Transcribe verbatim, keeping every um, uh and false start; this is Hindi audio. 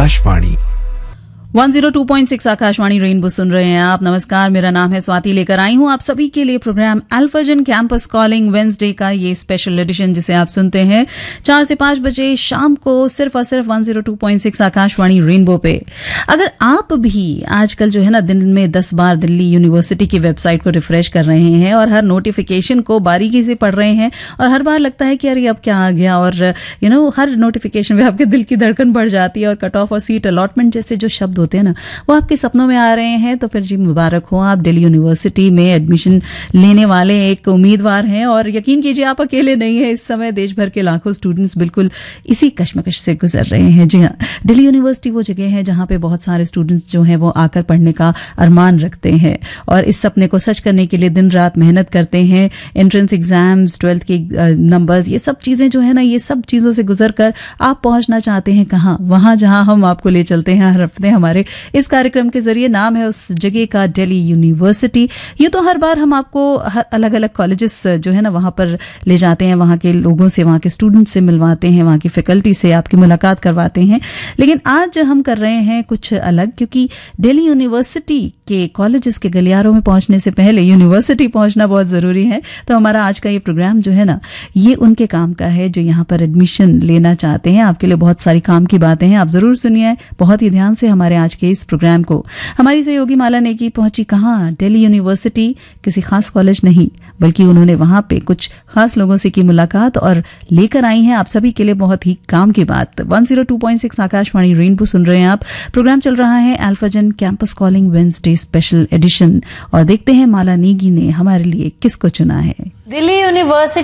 Akashvani one zero two point six Akashvani rainbow सुन रहे हैं आप। नमस्कार, मेरा नाम है स्वाति, लेकर आई हूं आप सभी के लिए प्रोग्राम अल्फाजन कैंपस कॉलिंग वेंसडे का ये स्पेशल एडिशन, जिसे आप सुनते हैं चार से पांच बजे शाम को सिर्फ और सिर्फ one zero two point six Akashvani rainbow पे। अगर आप भी आजकल जो है ना दिन में दस बार दिल्ली यूनिवर्सिटी की वेबसाइट को रिफ्रेश कर रहे हैं और हर नोटिफिकेशन को बारीकी से पढ़ रहे हैं और हर बार लगता है कि अरे अब क्या आ गया, और यू नो हर नोटिफिकेशन में आपके दिल की धड़कन बढ़ जाती है और कट ऑफ और सीट अलॉटमेंट जैसे जो शब्द होते हैं ना वो आपके सपनों में आ रहे हैं, तो फिर जी मुबारक हो, आप दिल्ली यूनिवर्सिटी में एडमिशन लेने वाले एक उम्मीदवार हैं। और यकीन कीजिए आप अकेले नहीं हैं, इस समय देश भर के लाखों स्टूडेंट्स बिल्कुल इसी कश्मकश से गुजर रहे हैं। जी हाँ, दिल्ली यूनिवर्सिटी वो जगह है जहाँ पे बहुत सारे स्टूडेंट्स जो हैं वो आकर पढ़ने का अरमान रखते हैं और इस सपने को सच करने के लिए दिन रात मेहनत करते हैं। एंट्रेंस एग्जाम्स, ट्वेल्थ के नंबर्स, ये सब चीज़ें जो है ना, ये सब चीज़ों से गुजर कर आप पहुँचना चाहते हैं कहाँ? वहाँ जहाँ हम आपको ले चलते हैं हर हफ्ते हमारे इस कार्यक्रम के जरिए। नाम है उस जगह का दिल्ली यूनिवर्सिटी। ये तो हर बार हम आपको हर अलग अलग कॉलेजेस जो है ना वहाँ पर ले जाते हैं, वहाँ के लोगों से, वहाँ के स्टूडेंट से मिलवाते हैं, वहाँ की फैकल्टी से आपकी मुलाकात करवाते हैं। लेकिन आज हम कर रहे हैं कुछ अलग, क्योंकि दिल्ली यूनिवर्सिटी के कॉलेजेस के गलियारों में पहुँचने से पहले यूनिवर्सिटी पहुँचना बहुत ज़रूरी है। तो हमारा आज का ये प्रोग्राम जो है ना, ये उनके काम का है जो यहाँ पर एडमिशन लेना चाहते हैं। आपके लिए बहुत सारी काम की बातें हैं, आप ज़रूर सुनिए बहुत ही ध्यान से हमारे आज के इस प्रोग्राम को। हमारी सहयोगी माला नेगी पहुंची कहाँ? दिल्ली यूनिवर्सिटी, किसी खास कॉलेज नहीं, बल्कि उन्होंने वहां पे कुछ खास लोगों से की मुलाकात और लेकर आई हैं आप सभी के लिए बहुत ही काम की बात। One zero two point six Akashvani rainbow सुन रहे हैं आप। प्रोग्राम चल रहा है अल्फाजन campus calling Wednesday special edition, और देखते हैं माला नेगी ने हमारे लिए किसको चुना है। दिल्ली यूनिवर्सिटी